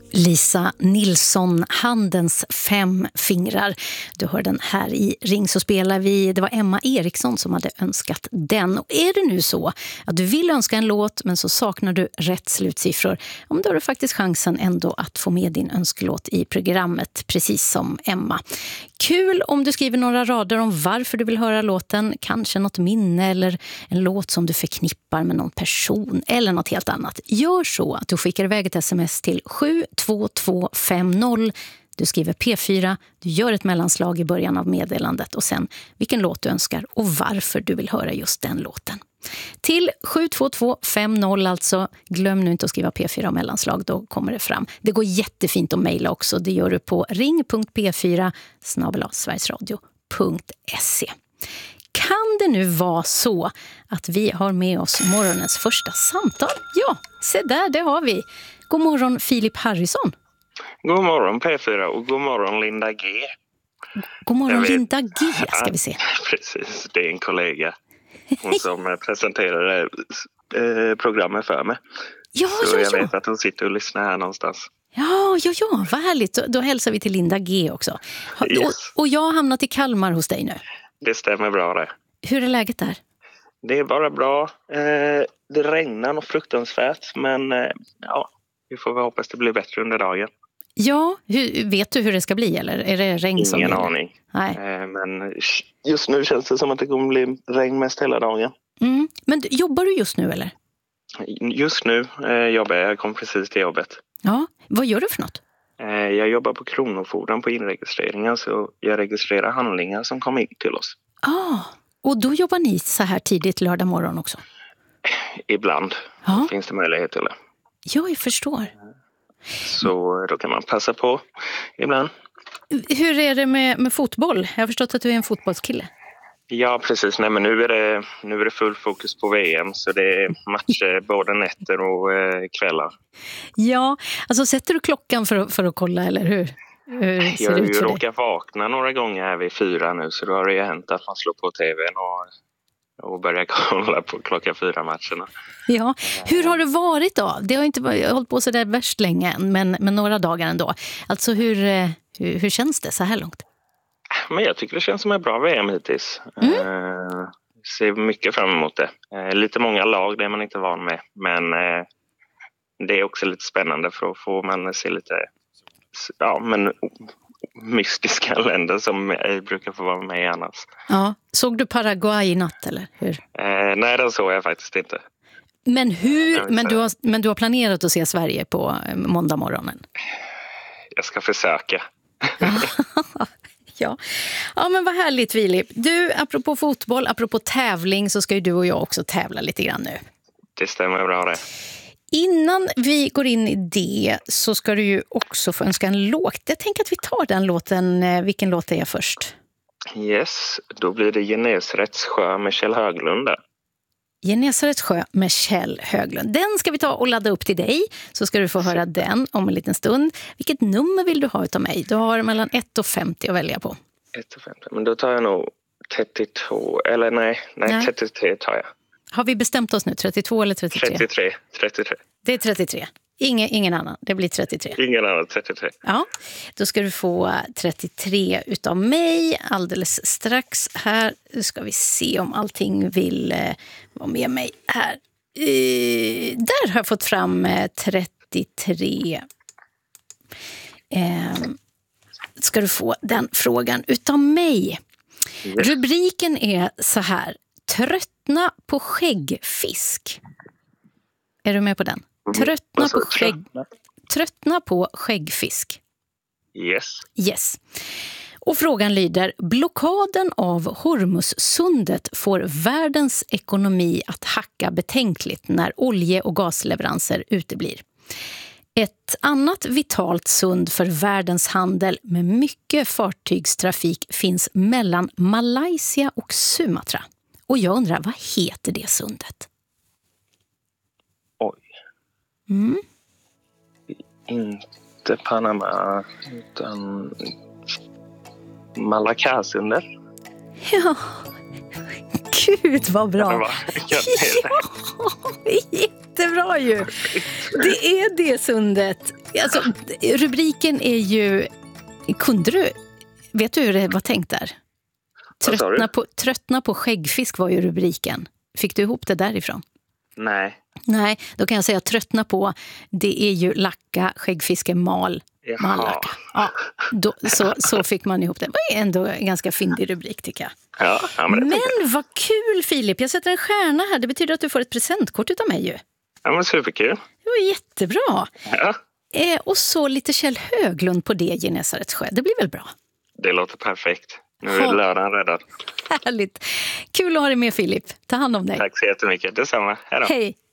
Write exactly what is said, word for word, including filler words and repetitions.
Lisa Nilsson, Handens fem fingrar. Du hör den här i Ring så spelar vi. Det var Emma Eriksson som hade önskat den. Och är det nu så att du vill önska en låt men så saknar du rätt slutsiffror, om då har du faktiskt chansen ändå att få med din önskelåt i programmet, precis som Emma. Kul om du skriver några rader om varför du vill höra låten, kanske något minne eller en låt som du förknippar med någon person eller något helt annat. Gör så att du skickar iväg ett sms till sju två två fem noll. Du skriver P fyra, du gör ett mellanslag i början av meddelandet och sen vilken låt du önskar och varför du vill höra just den låten. Till sju två två fem noll alltså. Glöm nu inte att skriva P fyra och mellanslag, då kommer det fram. Det går jättefint att mejla också. Det gör du på ring punkt p fyra snabel-a sverigesradio punkt se. Kan det nu vara så att vi har med oss morgonens första samtal? Ja, se där, det har vi. God morgon Filip Harrison. God morgon P fyra och god morgon Linda G. God morgon Linda G, ska vi se. Precis, det är en kollega. Hon som presenterade eh, programmet för mig. Ja, så ja, jag ja. vet att hon sitter och lyssnar här någonstans. Ja, ja, ja, vad härligt. Då, då hälsar vi till Linda G också. Yes. Och, och jag har hamnat i Kalmar hos dig nu. Det stämmer bra det. Hur är läget där? Det är bara bra. Eh, det regnar och fruktansvärt, men eh, ja, vi får väl hoppas det blir bättre under dagen. Ja, hur, vet du hur det ska bli eller är det regn Ingen som gäller? aning. Nej. Eh, men just nu känns det som att det kommer bli regn mest hela dagen. Mm. Men jobbar du just nu eller? Just nu eh, jobbar jag. Jag kom precis till jobbet. Ja, vad gör du för något? Eh, jag jobbar på Kronofogden på inregistreringen, så jag registrerar handlingar som kommer in till oss. Ah, och då jobbar ni så här tidigt lördag morgon också? Ibland ja. finns det möjlighet till det. Ja, jag förstår. Så då kan man passa på ibland. Hur är det med, med fotboll? Jag har förstått att du är en fotbollskille. Ja, precis. Nej, men nu är det, nu är det full fokus på V M, så det är matcher både nätter och eh, kvällar. Ja, alltså sätter du klockan för, för att kolla, eller hur? hur ser jag har det ju ut för dig? råkat vakna några gånger här vid fyra nu, så då har det ju hänt att man slår på tvn och, och börjar kolla på klockan fyra matcherna. Ja, hur har det varit då? Det har inte varit, hållit på så där värst länge än, men, men några dagar ändå. Alltså hur, hur, hur känns det så här långt? Men jag tycker det känns som ett bra V M hittills. Mm. Uh, ser mycket fram emot det. Uh, lite många lag, det är man inte van med. Men uh, det är också lite spännande, för då får man se lite ja, men, mystiska länder som jag brukar få vara med i annars. Ja. Såg du Paraguay i natt eller hur? Uh, nej, det såg jag faktiskt inte. Men, hur, men, du har, men du har planerat att se Sverige på måndag morgonen? Jag ska försöka. Ja. Ja, men vad härligt Filip. Du, apropå fotboll, apropå tävling, så ska ju du och jag också tävla lite grann nu. Det stämmer bra det. Innan vi går in i det så ska du ju också få önska en låt. Jag tänker att vi tar den låten. Vilken låt är jag först? Yes, då blir det Genesarets sjö med Kjell Höglund där. Genesarets sjö med Kjell Höglund. Den ska vi ta och ladda upp till dig, så ska du få höra den om en liten stund. Vilket nummer vill du ha utav mig? Du har mellan ett och femtio att välja på. ett och femtio, men då tar jag nog trettiotvå, eller nej, nej, nej. trettiotre tar jag. Har vi bestämt oss nu, trettiotvå eller trettiotre? trettiotre, trettiotre. Det är trettiotre. Ingen, ingen annan, det blir trettiotre. Ingen annan, trettiotre. Ja, då ska du få trettiotre utav mig alldeles strax. Här ska vi se om allting vill eh, vara med mig här. Eh, där har jag fått fram eh, trettiotre. Eh, ska du få den frågan utav mig. Yes. Rubriken är så här: tröttna på skäggfisk. Är du med på den? Tröttna på, skägg... Tröttna på skäggfisk. Yes. Yes. Och frågan lyder: blockaden av Hormuzsundet får världens ekonomi att hacka betänkligt när olje- och gasleveranser uteblir. Ett annat vitalt sund för världens handel med mycket fartygstrafik finns mellan Malaysia och Sumatra. Och jag undrar, vad heter det sundet? Oj. Mm. Inte Panama, utan Malaccasundet. Ja, gud vad bra. Ja, ja, jättebra ju. Det är det sundet. Alltså, rubriken är ju... Kunde du... Vet du hur det var tänkt där? Tröttna på, tröttna på skäggfisk var ju rubriken. Fick du ihop det därifrån? Nej. Nej, då kan jag säga tröttna på, det är ju lacka, skäggfiske, mal, mallacka. Ja, då, så, så fick man ihop det. Det var ändå en ganska fyndig rubrik tycker jag. Ja, ja, men men vad kul Filip, jag sätter en stjärna här. Det betyder att du får ett presentkort utav mig ju. Ja, men superkul. Det var jättebra. Ja. Eh, och så lite Kjell Höglund på det Genesarets sjö. Det blir väl bra? Det låter perfekt. Nu är lördagen räddad. Härligt. Kul att ha dig med Filip. Ta hand om dig. Tack så jättemycket. Detsamma. Hej då. Hej.